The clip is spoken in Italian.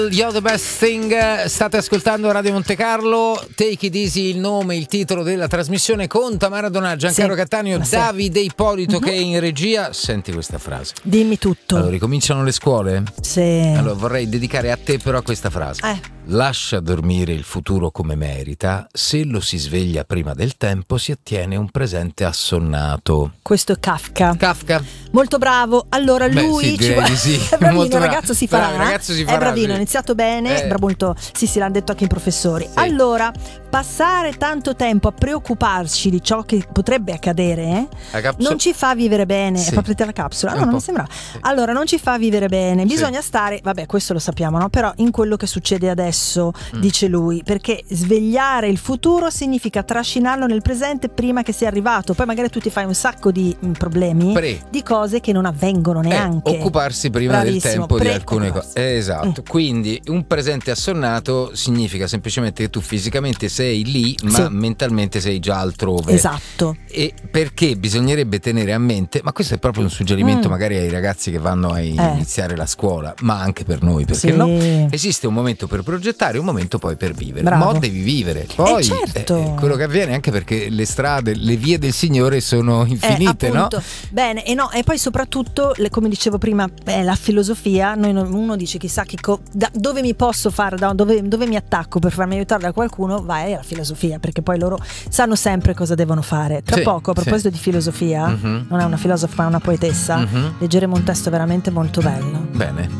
You're the best thing, state ascoltando Radio Monte Carlo. Take it easy, il nome, il titolo della trasmissione con Tamara Donà, Giancarlo Cattaneo, Davide Ippolito che è in regia. Senti questa frase. Dimmi tutto. Allora, ricominciano le scuole? Sì. Allora vorrei dedicare a te però questa frase. Lascia dormire il futuro come merita, se lo si sveglia prima del tempo si ottiene un presente assonnato. Questo è Kafka. Molto bravo. Allora lui sì, direi di sì. è bravino, Molto il ragazzo si farà. È bravino, sì. Ha iniziato bene, molto. Sì, l'hanno detto anche i professori. Sì. Allora, passare tanto tempo a preoccuparci di ciò che potrebbe accadere non ci fa vivere bene. Sì. È proprio la capsula. No, non mi sembra. Sì. Allora, non ci fa vivere bene. Bisogna stare, vabbè, questo lo sappiamo, no? Però in quello che succede adesso, dice lui, perché svegliare il futuro significa trascinarlo nel presente prima che sia arrivato. Poi magari tu ti fai un sacco di problemi, di cose che non avvengono neanche. Occuparsi prima del tempo di alcune cose. Esatto. Quindi un presente assonnato significa semplicemente che tu fisicamente sei lì, ma mentalmente sei già altrove. Esatto. E perché bisognerebbe tenere a mente, ma questo è proprio un suggerimento magari ai ragazzi che vanno a iniziare la scuola, ma anche per noi, perché no? Esiste un momento per progettare, un momento poi per vivere. Bravo. Ma devi vivere. Poi quello che avviene, anche perché le strade, le vie del Signore sono infinite, no? Bene, e poi soprattutto, come dicevo prima, la filosofia. Uno dice chissà dove mi posso fare, dove mi attacco per farmi aiutare da qualcuno, vai alla filosofia, perché poi loro sanno sempre cosa devono fare. Tra poco, a proposito di filosofia, non è una filosofa ma una poetessa, leggeremo un testo veramente molto bello. Bene.